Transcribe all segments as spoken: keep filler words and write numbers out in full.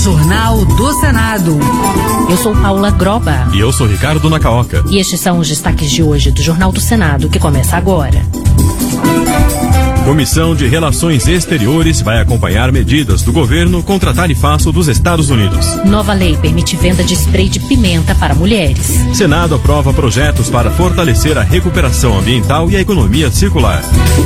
Jornal do Senado. Eu sou Paula Groba. E eu sou Ricardo Nacaoca. E estes são os destaques de hoje do Jornal do Senado, que começa agora. Comissão de Relações Exteriores vai acompanhar medidas do governo contra tarifaço dos Estados Unidos. Nova lei permite venda de spray de pimenta para mulheres. Senado aprova projetos para fortalecer a recuperação ambiental e a economia circular.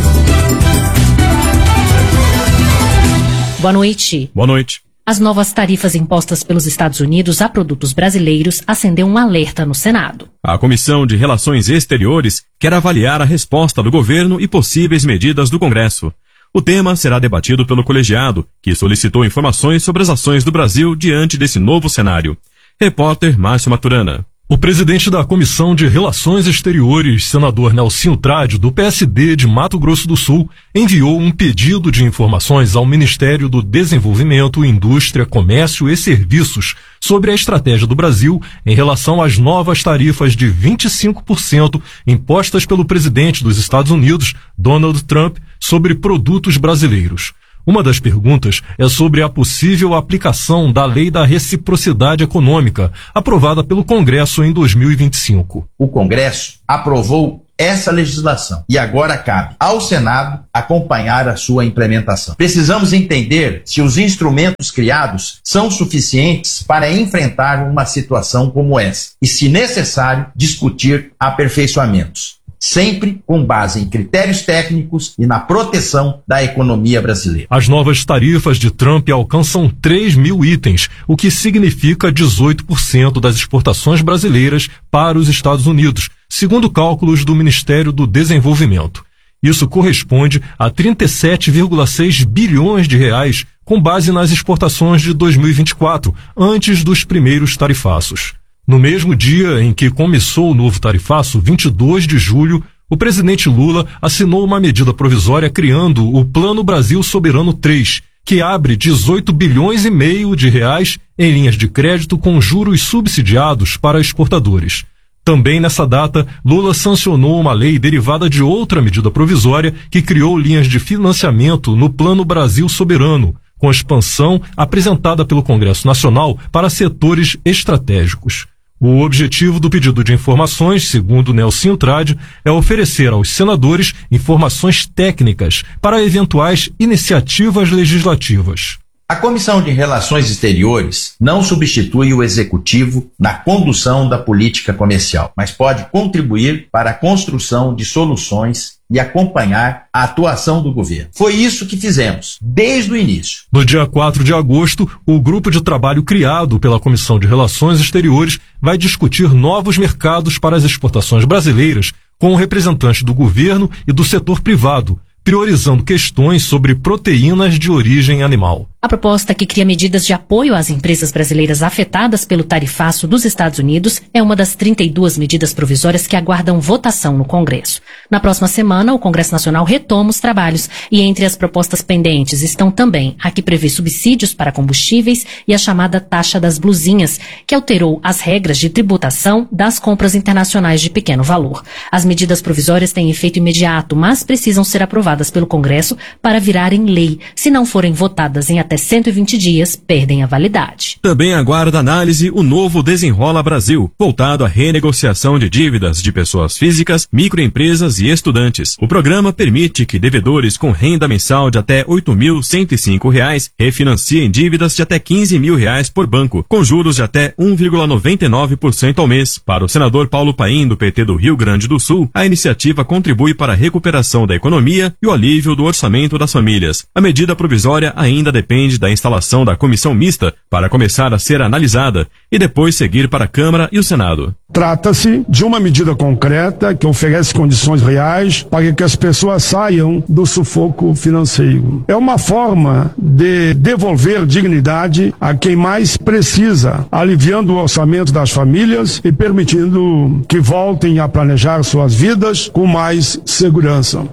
Boa noite. Boa noite. As novas tarifas impostas pelos Estados Unidos a produtos brasileiros acendeu um alerta no Senado. A Comissão de Relações Exteriores quer avaliar a resposta do governo e possíveis medidas do Congresso. O tema será debatido pelo colegiado, que solicitou informações sobre as ações do Brasil diante desse novo cenário. Repórter Márcio Maturana. O presidente da Comissão de Relações Exteriores, senador Nelsinho Trade, do P S D de Mato Grosso do Sul, enviou um pedido de informações ao Ministério do Desenvolvimento, Indústria, Comércio e Serviços sobre a estratégia do Brasil em relação às novas tarifas de vinte e cinco por cento impostas pelo presidente dos Estados Unidos, Donald Trump, sobre produtos brasileiros. Uma das perguntas é sobre a possível aplicação da Lei da Reciprocidade Econômica, aprovada pelo Congresso em dois mil e vinte e cinco. O Congresso aprovou essa legislação e agora cabe ao Senado acompanhar a sua implementação. Precisamos entender se os instrumentos criados são suficientes para enfrentar uma situação como essa e, se necessário, discutir aperfeiçoamentos, sempre com base em critérios técnicos e na proteção da economia brasileira. As novas tarifas de Trump alcançam três mil itens, o que significa dezoito por cento das exportações brasileiras para os Estados Unidos, segundo cálculos do Ministério do Desenvolvimento. Isso corresponde a trinta e sete vírgula seis bilhões de reais, com base nas exportações de dois mil e vinte e quatro, antes dos primeiros tarifaços. No mesmo dia em que começou o novo tarifaço, vinte e dois de julho, o presidente Lula assinou uma medida provisória criando o Plano Brasil Soberano três, que abre dezoito bilhões e meio de reais em linhas de crédito com juros subsidiados para exportadores. Também nessa data, Lula sancionou uma lei derivada de outra medida provisória que criou linhas de financiamento no Plano Brasil Soberano, com expansão apresentada pelo Congresso Nacional para setores estratégicos. O objetivo do pedido de informações, segundo Nelsinho Trade, é oferecer aos senadores informações técnicas para eventuais iniciativas legislativas. A Comissão de Relações Exteriores não substitui o Executivo na condução da política comercial, mas pode contribuir para a construção de soluções e acompanhar a atuação do governo. Foi isso que fizemos, desde o início. No dia quatro de agosto, o grupo de trabalho criado pela Comissão de Relações Exteriores vai discutir novos mercados para as exportações brasileiras com representantes do governo e do setor privado, priorizando questões sobre proteínas de origem animal. A proposta, que cria medidas de apoio às empresas brasileiras afetadas pelo tarifaço dos Estados Unidos, é uma das trinta e duas medidas provisórias que aguardam votação no Congresso. Na próxima semana, o Congresso Nacional retoma os trabalhos e entre as propostas pendentes estão também a que prevê subsídios para combustíveis e a chamada taxa das blusinhas, que alterou as regras de tributação das compras internacionais de pequeno valor. As medidas provisórias têm efeito imediato, mas precisam ser aprovadas pelo Congresso para virarem lei. Se não forem votadas em até cento e vinte dias, perdem a validade. Também aguarda análise o novo Desenrola Brasil, voltado à renegociação de dívidas de pessoas físicas, microempresas e estudantes. O programa permite que devedores com renda mensal de até oito mil cento e cinco reais refinanciem dívidas de até quinze mil reais por banco, com juros de até um vírgula noventa e nove por cento ao mês. Para o senador Paulo Paim, do P T do Rio Grande do Sul, a iniciativa contribui para a recuperação da economia e o alívio do orçamento das famílias. A medida provisória ainda depende da instalação da comissão mista para começar a ser analisada e depois seguir para a Câmara e o Senado. Trata-se de uma medida concreta que oferece condições reais para que as pessoas saiam do sufoco financeiro. É uma forma de devolver dignidade a quem mais precisa, aliviando o orçamento das famílias e permitindo que voltem a planejar suas vidas com mais segurança.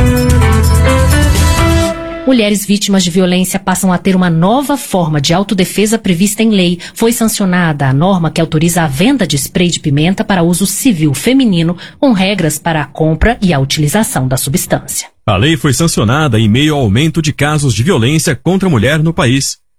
Mulheres vítimas de violência passam a ter uma nova forma de autodefesa prevista em lei. Foi sancionada a norma que autoriza a venda de spray de pimenta para uso civil feminino, com regras para a compra e a utilização da substância. A lei foi sancionada em meio ao aumento de casos de violência contra a mulher no país.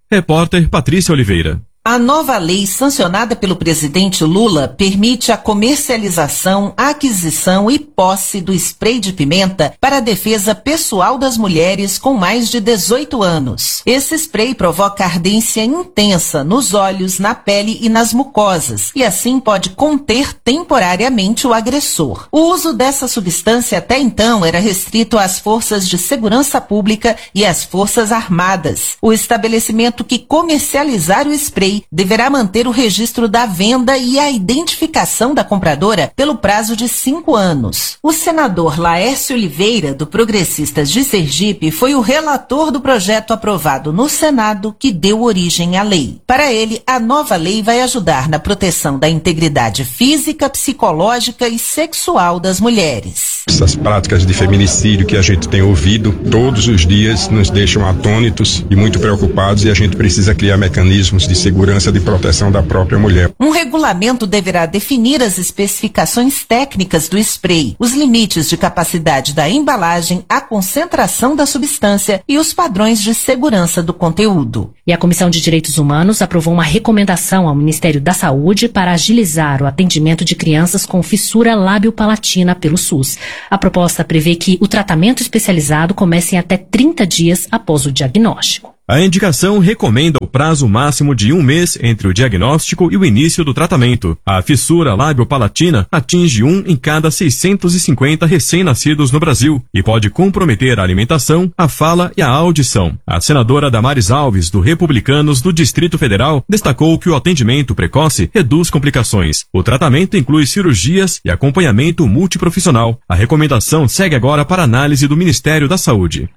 Repórter Patrícia Oliveira. A nova lei sancionada pelo presidente Lula permite a comercialização, aquisição e posse do spray de pimenta para a defesa pessoal das mulheres com mais de dezoito anos. Esse spray provoca ardência intensa nos olhos, na pele e nas mucosas e assim pode conter temporariamente o agressor. O uso dessa substância até então era restrito às forças de segurança pública e às forças armadas. O estabelecimento que comercializar o spray deverá manter o registro da venda e a identificação da compradora pelo prazo de cinco anos. O senador Laércio Oliveira, do Progressistas de Sergipe, foi o relator do projeto aprovado no Senado que deu origem à lei. Para ele, a nova lei vai ajudar na proteção da integridade física, psicológica e sexual das mulheres. Essas práticas de feminicídio que a gente tem ouvido todos os dias nos deixam atônitos e muito preocupados, e a gente precisa criar mecanismos de segurança de proteção da própria mulher. Um regulamento deverá definir as especificações técnicas do spray, os limites de capacidade da embalagem, a concentração da substância e os padrões de segurança do conteúdo. E a Comissão de Direitos Humanos aprovou uma recomendação ao Ministério da Saúde para agilizar o atendimento de crianças com fissura lábio-palatina pelo SUS. A proposta prevê que o tratamento especializado comece em até trinta dias após o diagnóstico. A indicação recomenda o prazo máximo de um mês entre o diagnóstico e o início do tratamento. A fissura lábio-palatina atinge um em cada seiscentos e cinquenta recém-nascidos no Brasil e pode comprometer a alimentação, a fala e a audição. A senadora Damares Alves, do Republicanos do Distrito Federal, destacou que o atendimento precoce reduz complicações. O tratamento inclui cirurgias e acompanhamento multiprofissional. A recomendação segue agora para análise do Ministério da Saúde.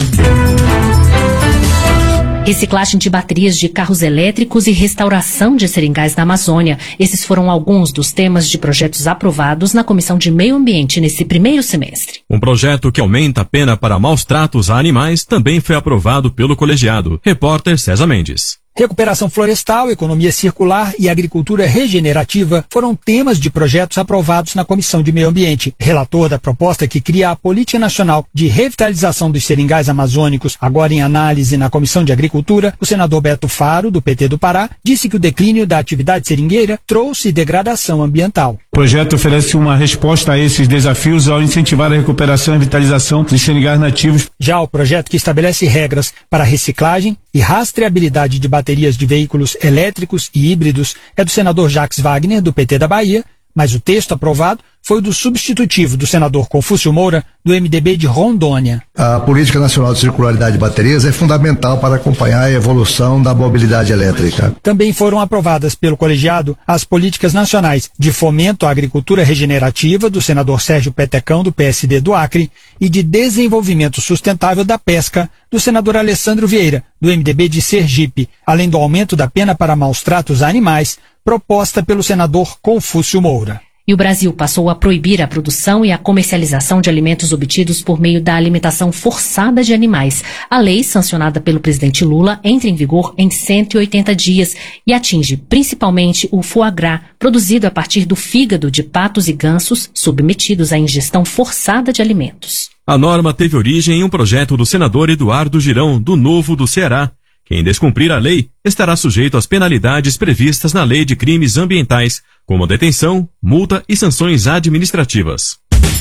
Reciclagem de baterias de carros elétricos e restauração de seringais na Amazônia. Esses foram alguns dos temas de projetos aprovados na Comissão de Meio Ambiente nesse primeiro semestre. Um projeto que aumenta a pena para maus tratos a animais também foi aprovado pelo colegiado. Repórter César Mendes. Recuperação florestal, economia circular e agricultura regenerativa foram temas de projetos aprovados na Comissão de Meio Ambiente. Relator da proposta que cria a Política Nacional de Revitalização dos Seringais Amazônicos, agora em análise na Comissão de Agricultura, o senador Beto Faro, do P T do Pará, disse que o declínio da atividade seringueira trouxe degradação ambiental. O projeto oferece uma resposta a esses desafios ao incentivar a recuperação e revitalização dos seringais nativos. Já o projeto que estabelece regras para reciclagem e rastreabilidade de baterias de veículos elétricos e híbridos é do senador Jacques Wagner, do P T da Bahia, mas o texto aprovado foi o do substitutivo do senador Confúcio Moura, do M D B de Rondônia. A Política Nacional de Circularidade de Baterias é fundamental para acompanhar a evolução da mobilidade elétrica. Também foram aprovadas pelo colegiado as políticas nacionais de fomento à agricultura regenerativa, do senador Sérgio Petecão, do P S D do Acre, e de desenvolvimento sustentável da pesca, do senador Alessandro Vieira, do M D B de Sergipe, além do aumento da pena para maus tratos a animais, proposta pelo senador Confúcio Moura. E o Brasil passou a proibir a produção e a comercialização de alimentos obtidos por meio da alimentação forçada de animais. A lei, sancionada pelo presidente Lula, entra em vigor em cento e oitenta dias e atinge principalmente o foie gras, produzido a partir do fígado de patos e gansos submetidos à ingestão forçada de alimentos. A norma teve origem em um projeto do senador Eduardo Girão, do Novo do Ceará. Quem descumprir a lei estará sujeito às penalidades previstas na Lei de Crimes Ambientais, como detenção, multa e sanções administrativas.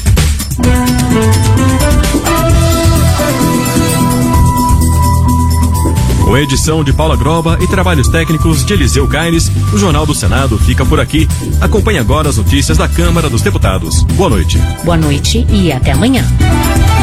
Com edição de Paula Groba e trabalhos técnicos de Eliseu Caires, o Jornal do Senado fica por aqui. Acompanhe agora as notícias da Câmara dos Deputados. Boa noite. Boa noite e até amanhã.